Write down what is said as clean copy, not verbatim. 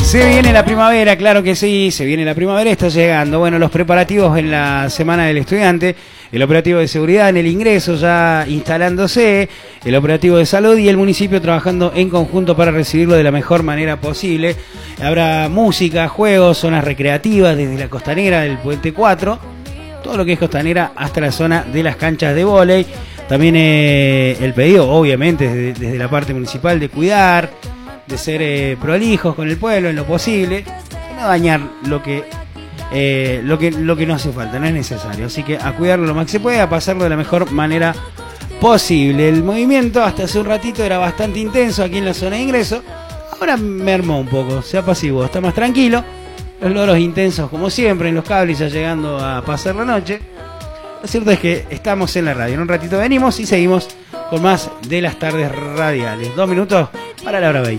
Se viene la primavera, claro que sí, se viene la primavera, está llegando. Bueno, los preparativos en la Semana del Estudiante, el operativo de seguridad en el ingreso ya instalándose, el operativo de salud y el municipio trabajando en conjunto para recibirlo de la mejor manera posible. Habrá música, juegos, zonas recreativas desde la costanera del Puente 4, todo lo que es costanera hasta la zona de las canchas de vóley. También el pedido, obviamente, desde la parte municipal de cuidar, de ser prolijos con el pueblo en lo posible, y no dañar lo que no hace falta, no es necesario. Así que a cuidarlo lo más que se puede, a pasarlo de la mejor manera posible. El movimiento hasta hace un ratito era bastante intenso aquí en la zona de ingreso, ahora mermó un poco, se apaciguó, está más tranquilo. Los loros intensos como siempre en los cables ya llegando a pasar la noche. Lo cierto es que estamos en la radio, en un ratito venimos y seguimos con más de las tardes radiales. 2 minutos para la hora 20.